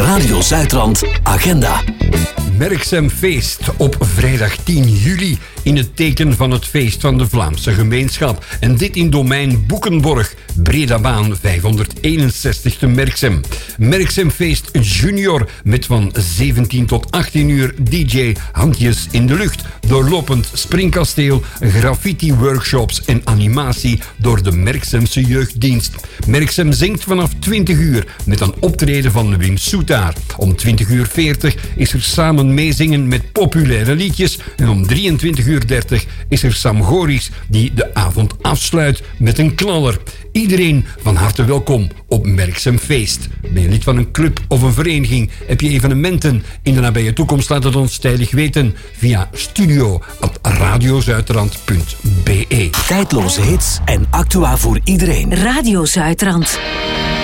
Radio Zuidrand Agenda. Merksem feest op vrijdag 10 juli in het teken van het feest van de Vlaamse gemeenschap. En dit in domein Boekenborg, Bredabaan 561 te Merksem. Merksem feest junior met van 17 tot 18 uur DJ Handjes in de lucht. Doorlopend springkasteel, graffiti workshops en animatie door de Merksemse jeugddienst. Merksem zingt vanaf 20 uur met een optreden van Wim Soetaar. Om 20:40 is er samen meezingen met populaire liedjes. En om 23:30 is er Sam Goris die de avond afsluit met een knaller. Iedereen van harte welkom op Merksem feest. Ben je lid van een club of een vereniging? Heb je evenementen in de nabije toekomst? Laat het ons tijdig weten via studio@radiozuidrand.be. Tijdloze hits en actua voor iedereen. Radio Zuidrand.